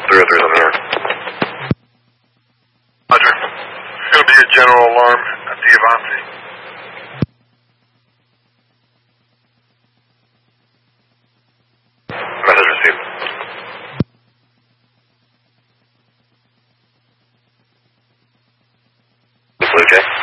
303 on the air. Roger. It's going to be a general alarm at the Avanti. Message received. Blue Jay.